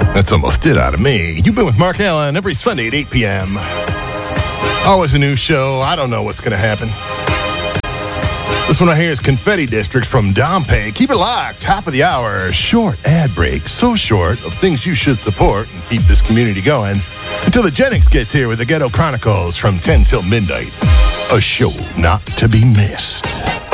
That's almost it out of me. You've been with Mark Allen every Sunday at 8 p.m. Always a new show. I don't know what's going to happen. This one right here is Confetti District from Dompe. Keep it locked. Top of the hour. Short ad break. So short of things you should support and keep this community going until the Jennings gets here with the Ghetto Chronicles from 10 till midnight. A show not to be missed.